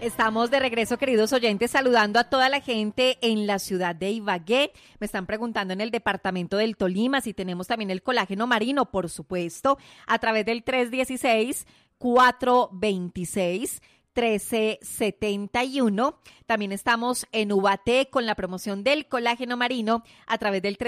Estamos de regreso, queridos oyentes, saludando a toda la gente en la ciudad de Ibagué. Me están preguntando en el departamento del Tolima si tenemos también el colágeno marino, por supuesto, a través del 316-426-1371. También estamos en Ubaté con la promoción del colágeno marino a través del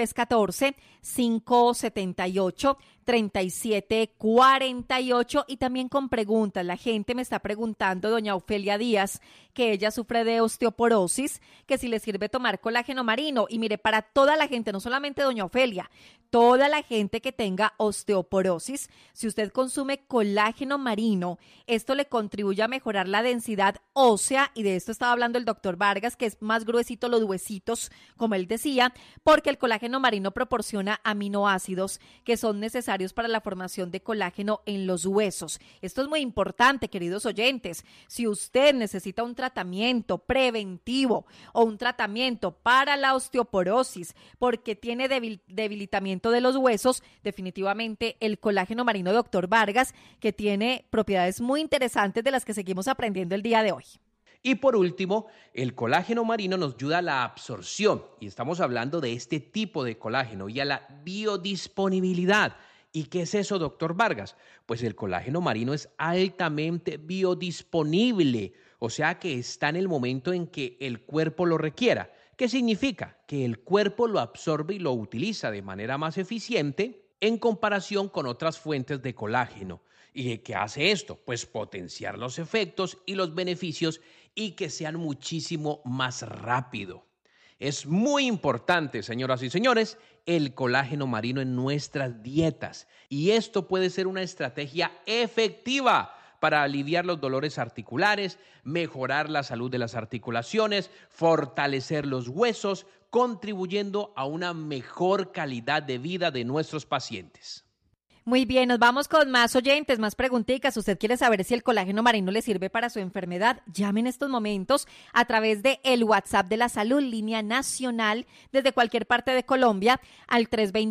314-578-3748 y también con preguntas. La gente me está preguntando, doña Ofelia Díaz, que ella sufre de osteoporosis, que si le sirve tomar colágeno marino. Y mire, para toda la gente, no solamente doña Ofelia, toda la gente que tenga osteoporosis, si usted consume colágeno marino, esto le contribuye a mejorar la densidad ósea, y de esto estaba hablando el doctor Vargas, que es más gruesito los huesitos, como él decía, porque el colágeno marino proporciona aminoácidos que son necesarios para la formación de colágeno en los huesos. Esto es muy importante, queridos oyentes. Si usted necesita un tratamiento preventivo o un tratamiento para la osteoporosis porque tiene debilitamiento de los huesos, definitivamente el colágeno marino doctor Vargas, que tiene propiedades muy interesantes de las que seguimos aprendiendo el día de hoy. Y por último, el colágeno marino nos ayuda a la absorción, y estamos hablando de este tipo de colágeno, y a la biodisponibilidad. ¿Y qué es eso, doctor Vargas? Pues el colágeno marino es altamente biodisponible, o sea que está en el momento en que el cuerpo lo requiera. ¿Qué significa? Que el cuerpo lo absorbe y lo utiliza de manera más eficiente en comparación con otras fuentes de colágeno. ¿Y qué hace esto? Pues potenciar los efectos y los beneficios y que sean muchísimo más rápido. Es muy importante, señoras y señores, el colágeno marino en nuestras dietas, y esto puede ser una estrategia efectiva para aliviar los dolores articulares, mejorar la salud de las articulaciones, fortalecer los huesos, contribuyendo a una mejor calidad de vida de nuestros pacientes. Muy bien, nos vamos con más oyentes, más preguntitas. ¿Usted quiere saber si el colágeno marino le sirve para su enfermedad? Llame en estos momentos a través de el WhatsApp de la Salud, línea nacional, desde cualquier parte de Colombia, al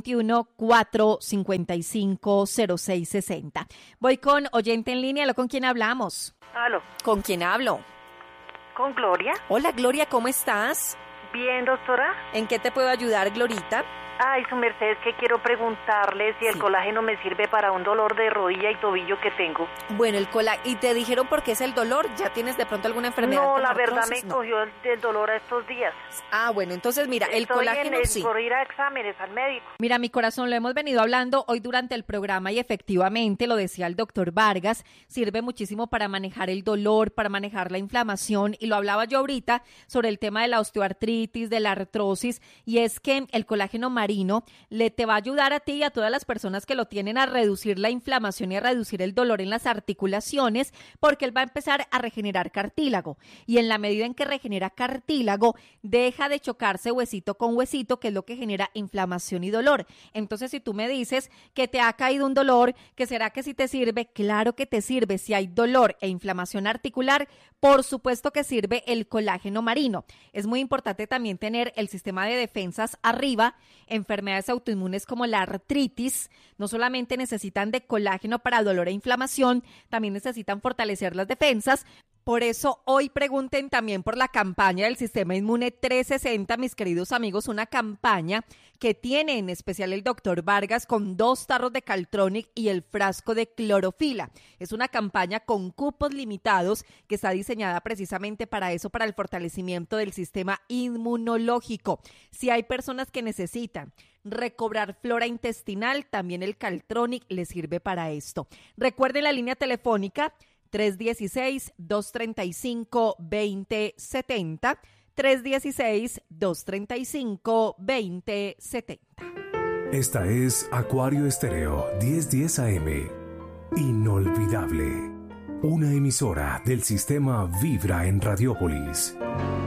321-455-0660. Voy con oyente en línea. ¿Con quién hablamos? ¿Aló? ¿Con quién hablo? ¿Con Gloria? Hola, Gloria, ¿cómo estás? Bien, doctora. ¿En qué te puedo ayudar, Glorita? Ay, su merced, es que quiero preguntarle si el colágeno me sirve para un dolor de rodilla y tobillo que tengo. Bueno, ¿y te dijeron por qué es el dolor? ¿Ya tienes de pronto alguna enfermedad? No, la verdad me cogió el dolor a estos días. Ah, bueno, entonces mira, el colágeno sí. Por ir a exámenes al médico. Mira, mi corazón, lo hemos venido hablando hoy durante el programa y efectivamente, lo decía el doctor Vargas, sirve muchísimo para manejar el dolor, para manejar la inflamación, y lo hablaba yo ahorita sobre el tema de la osteoartritis, de la artrosis, y es que el colágeno marino te va a ayudar a ti y a todas las personas que lo tienen a reducir la inflamación y a reducir el dolor en las articulaciones, porque él va a empezar a regenerar cartílago, y en la medida en que regenera cartílago, deja de chocarse huesito con huesito, que es lo que genera inflamación y dolor. Entonces, si tú me dices que te ha caído un dolor, ¿que será que sí te sirve? Claro que te sirve. Si hay dolor e inflamación articular, por supuesto que sirve el colágeno marino. Es muy importante también tener el sistema de defensas arriba. Enfermedades autoinmunes como la artritis no solamente necesitan de colágeno para dolor e inflamación, también necesitan fortalecer las defensas. Por eso hoy pregunten también por la campaña del Sistema Inmune 360, mis queridos amigos, una campaña que tiene en especial el doctor Vargas con 2 tarros de Caltronic y el frasco de clorofila. Es una campaña con cupos limitados que está diseñada precisamente para eso, para el fortalecimiento del sistema inmunológico. Si hay personas que necesitan recobrar flora intestinal, también el Caltronic les sirve para esto. Recuerden la línea telefónica 316-235-2070, 316-235-2070. Esta es Acuario Estéreo 1010 AM. Inolvidable. Una emisora del sistema Vibra en Radiópolis.